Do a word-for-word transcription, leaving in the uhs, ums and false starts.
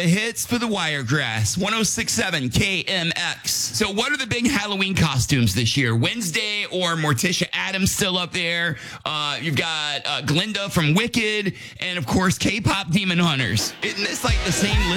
hits for the Wiregrass, one oh six point seven K M X. So what are the big Halloween costumes this year? Wednesday or Morticia Addams still up there. Uh, you've got uh, Glinda from Wicked, and of course K-pop Demon Hunters. Isn't this like the same list?